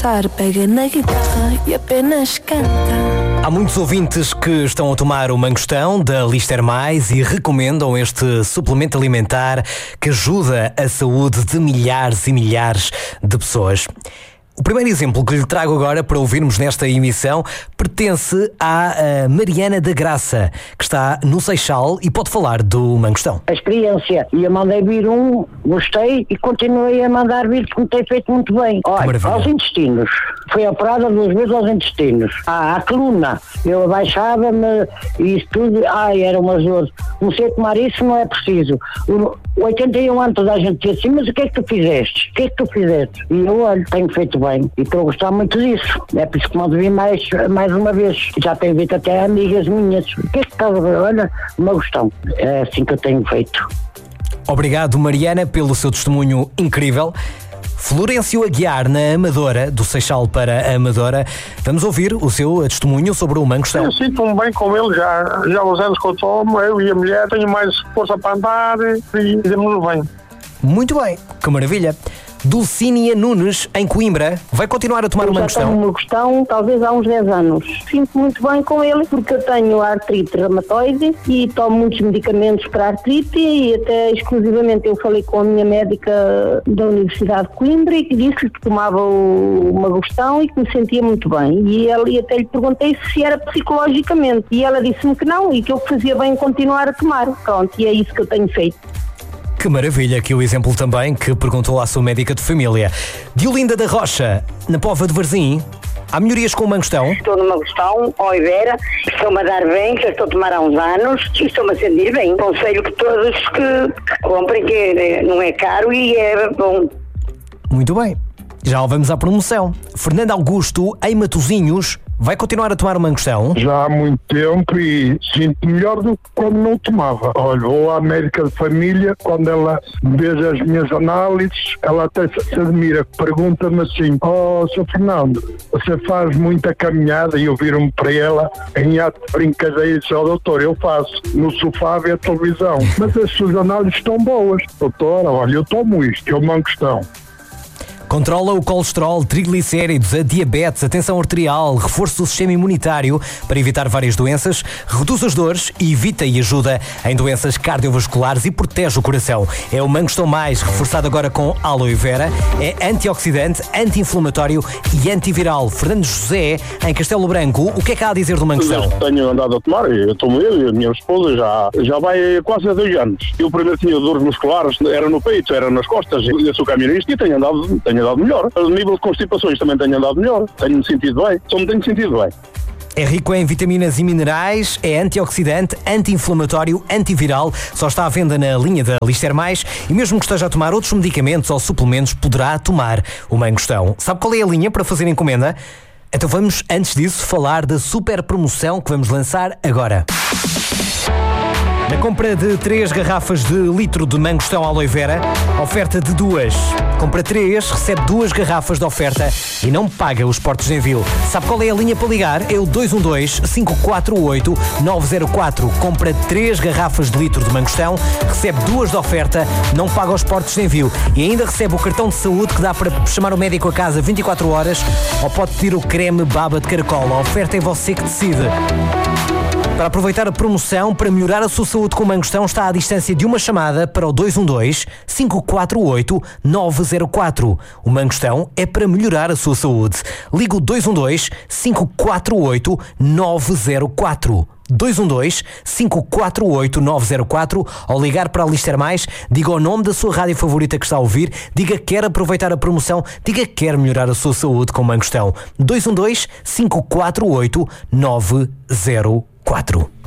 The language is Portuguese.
gostar, pega na guitarra e apenas canta. Há muitos ouvintes que estão a tomar o Mangostão da Lister Mais e recomendam este suplemento alimentar que ajuda a saúde de milhares e milhares de pessoas. O primeiro exemplo que lhe trago agora para ouvirmos nesta emissão pertence à Mariana da Graça, que está no Seixal e pode falar do Mangostão. A experiência, e eu mandei vir gostei e continuei a mandar vir porque me tem feito muito bem. Olha, aos intestinos, fui operada 2 vezes aos intestinos. À coluna, eu abaixava-me e isso tudo, era uma dor. Comecei a tomar isso, não é preciso. 81 anos toda a gente disse assim, mas o que é que tu fizeste? O que é que tu fizeste? E eu, olha, tenho feito bem e estou a gostar muito disso. É por isso que mando vir mais uma vez. Já tenho visto até amigas minhas. O que é que estás a ver? Olha, uma questão. É assim que eu tenho feito. Obrigado, Mariana, pelo seu testemunho incrível. Florencio Aguiar, na Amadora, do Seixal para a Amadora. Vamos ouvir o seu testemunho sobre o Mangostão. Eu sinto-me bem com ele já há uns anos que eu tomo, eu e a mulher, tenho mais força para andar e demos bem. Muito bem, que maravilha. Dulcínia Nunes, em Coimbra, vai continuar a tomar o Mangostão? Eu já tomo o Mangostão talvez há uns 10 anos. Sinto muito bem com ele porque eu tenho artrite reumatoide e tomo muitos medicamentos para artrite e até exclusivamente eu falei com a minha médica da Universidade de Coimbra e que disse que tomava o Mangostão e que me sentia muito bem. E até lhe perguntei se era psicologicamente e ela disse-me que não e que eu fazia bem continuar a tomar. Pronto, e é isso que eu tenho feito. Que maravilha, que o exemplo também que perguntou à sua médica de família. Diolinda da Rocha, na Póvoa de Varzim, há melhorias com o Mangostão? Estou no Mangostão, Oliveira, estou-me a dar bem, já estou a tomar há uns anos e estou-me a sentir bem. Aconselho que todos que comprem, que não é caro e é bom. Muito bem, já vamos à promoção. Fernando Augusto, em Matosinhos, vai continuar a tomar o Mangostão? Já há muito tempo e sinto melhor do que quando não tomava. Olha, vou à médica de família, quando ela veja as minhas análises, ela até se admira, pergunta-me assim: Sr. Fernando, você faz muita caminhada? E eu viro-me para ela em ato de brincadeira e disse: doutor, eu faço no sofá a ver a televisão. Mas as suas análises estão boas. Doutora, olha, eu tomo isto, que é o Mangostão. Controla o colesterol, triglicéridos, a diabetes, a tensão arterial, reforça o sistema imunitário para evitar várias doenças, reduz as dores e evita e ajuda em doenças cardiovasculares e protege o coração. É o Mangostão Mais, reforçado agora com aloe vera, é antioxidante, anti-inflamatório e antiviral. Fernando José, em Castelo Branco, o que é que há a dizer do Mangostão? Tenho andado a tomar, eu tomo eu e a minha esposa já vai quase há 2 anos. Eu primeiro tinha dores musculares, era no peito, era nas costas, eu sou camionista e tenho andado melhor. A nível de constipações também tenho andado melhor. Tenho-me sentido bem. Só me tenho sentido bem. É rico em vitaminas e minerais, é antioxidante, anti-inflamatório, antiviral. Só está à venda na linha da Lister Mais e mesmo que esteja a tomar outros medicamentos ou suplementos, poderá tomar o Mangostão. Sabe qual é a linha para fazer encomenda? Então vamos, antes disso, falar da super promoção que vamos lançar agora. Na compra de 3 garrafas de litro de Mangostão aloe vera, oferta de 2. Compra 3, recebe 2 garrafas de oferta e não paga os portos de envio. Sabe qual é a linha para ligar? É o 212-548-904. Compra 3 garrafas de litro de Mangostão, recebe 2 de oferta, não paga os portos de envio e ainda recebe o cartão de saúde que dá para chamar o médico a casa 24 horas ou pode pedir o creme baba de caracol. A oferta é você que decide. Para aproveitar a promoção, para melhorar a sua saúde com o Mangostão, está à distância de uma chamada para o 212-548-904. O Mangostão é para melhorar a sua saúde. Liga o 212-548-904. 212-548-904 ou ligar para a Lister Mais, diga o nome da sua rádio favorita que está a ouvir, diga que quer aproveitar a promoção, diga que quer melhorar a sua saúde com o Mangostão. 212-548-904.